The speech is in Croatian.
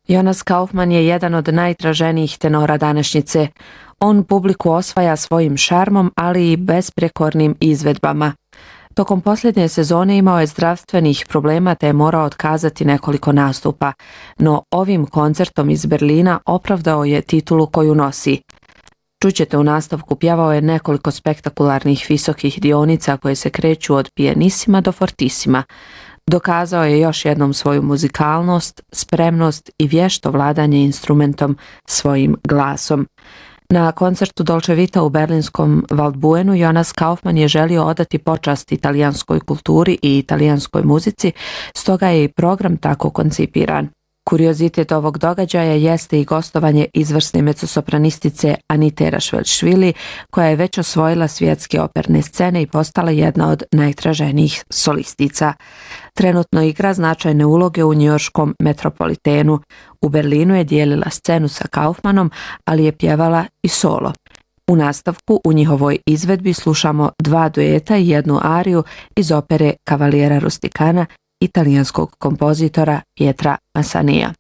Jonas Kaufmann je jedan od najtraženijih tenora današnjice. On publiku osvaja svojim šarmom, ali i besprekornim izvedbama. Tokom posljednje sezone imao je zdravstvenih problema te je morao otkazati nekoliko nastupa, no ovim koncertom iz Berlina opravdao je titulu koju nosi. Čućete u nastavku, pjevao je nekoliko spektakularnih visokih dionica koje se kreću od pianissima do fortissima. Dokazao je još jednom svoju muzikalnost, spremnost i vješto vladanje instrumentom svojim glasom. Na koncertu Dolce Vita u berlinskom Waldbuenu Jonas Kaufmann je želio odati počast italijanskoj kulturi i italijanskoj muzici, stoga je i program tako koncipiran. Kuriozitet ovog događaja jeste i gostovanje izvrsne mezzosopranistice Anite Erašvelšvili, koja je već osvojila svjetske operne scene i postala jedna od najtraženijih solistica. Trenutno igra značajne uloge u njujorškom Metropolitenu. U Berlinu je dijelila scenu sa Kaufmannom, ali je pjevala i solo. U nastavku u njihovoj izvedbi slušamo 2 dueta i 1 ariju iz opere Cavaliera Rusticana italijanskog kompozitora Pietra Massanija.